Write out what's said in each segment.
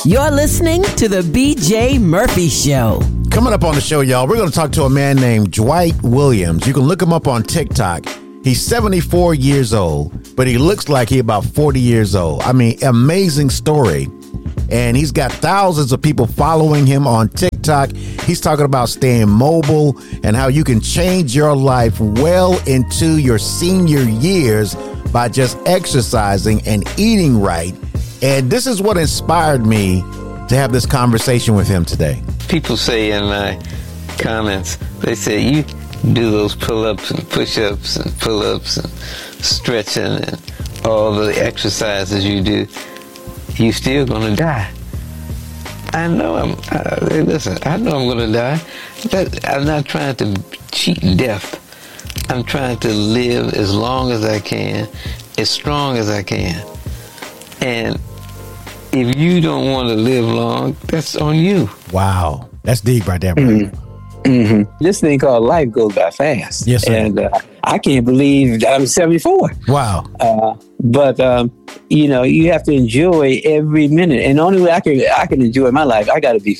You're listening to the BJ Murphy Show. Coming up on the show, y'all, we're going to talk to a man named Dwight Williams. You can look him up on TikTok. He's 74 years old, but he looks like he's about 40 years old. I mean, amazing story. And he's got thousands of people following him on TikTok. He's talking about staying mobile and how you can change your life well into your senior years by just exercising and eating right. And this is what inspired me to have this conversation with him today. People say in my comments, they say, you do those pull-ups and push-ups and pull-ups and stretching and all the exercises you do, you still gonna die. I know listen, I know I'm gonna die. I'm not trying to cheat death. I'm trying to live as long as I can, as strong as I can. And if you don't want to live long, that's on you. Wow. That's deep right there, bro. This thing called life goes by fast. Yes, sir. And I can't believe that I'm 74. Wow. But you have to enjoy every minute. And the only way I can enjoy my life, I gotta be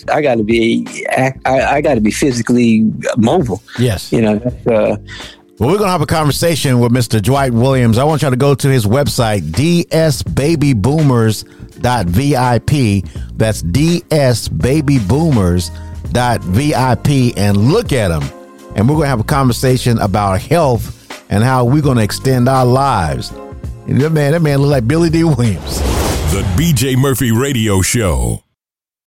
physically mobile. Yes. That's, well, we're going to have a conversation with Mr. Dwight Williams. I want you to go to his website, dsbabyboomers.vip. That's dsbabyboomers.vip, and look at him. And we're going to have a conversation about health and how we're going to extend our lives. And that man look like Billy D. Williams. The BJ Murphy Radio Show.